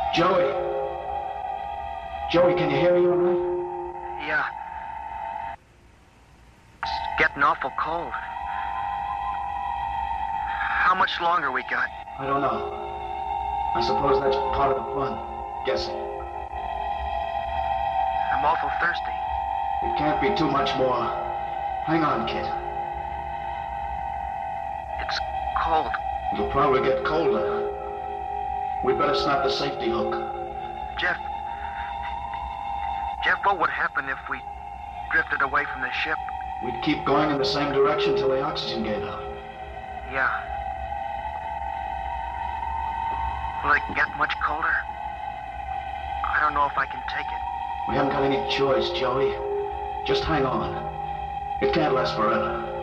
Joey? Joey, can you hear me all right? Yeah. It's getting awful cold. How much longer we got? I don't know. I suppose that's part of the fun. Guessing. I'm awful thirsty. It can't be too much more. Hang on, kid. It's cold. It'll probably get colder. We'd better snap the safety hook. Jeff, what would happen if we drifted away from the ship? We'd keep going in the same direction till the oxygen gave out. Yeah. Will it get much colder? I don't know if I can take it. We haven't got any choice, Joey. Just hang on. It can't last forever.